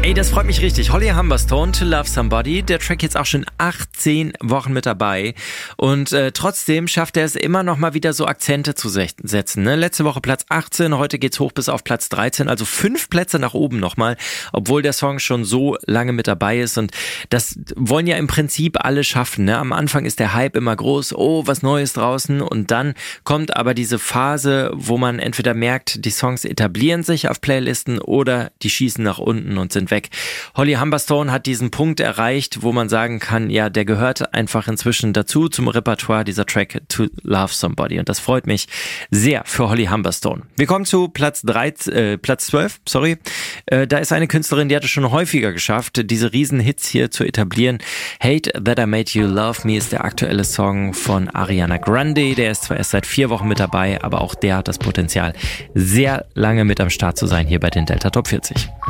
Ey, das freut mich richtig. Holly Humberstone, To Love Somebody. Der Track jetzt auch schon 18 Wochen mit dabei. Und trotzdem schafft er es immer noch mal wieder so Akzente zu setzen. Ne? Letzte Woche Platz 18, heute geht's hoch bis auf Platz 13. Also 5 Plätze nach oben nochmal, obwohl der Song schon so lange mit dabei ist. Und das wollen ja im Prinzip alle schaffen. Ne? Am Anfang ist der Hype immer groß. Oh, was Neues draußen. Und dann kommt aber diese Phase, wo man entweder merkt, die Songs etablieren sich auf Playlisten oder die schießen nach unten und sind weg. Holly Humberstone hat diesen Punkt erreicht, wo man sagen kann, ja, der gehört einfach inzwischen dazu, zum Repertoire, dieser Track To Love Somebody. Und das freut mich sehr für Holly Humberstone. Wir kommen zu Platz 12. Da ist eine Künstlerin, die hat es schon häufiger geschafft, diese Riesenhits hier zu etablieren. Hate That I Made You Love Me ist der aktuelle Song von Ariana Grande. Der ist zwar erst seit 4 Wochen mit dabei, aber auch der hat das Potenzial, sehr lange mit am Start zu sein hier bei den Delta Top 40.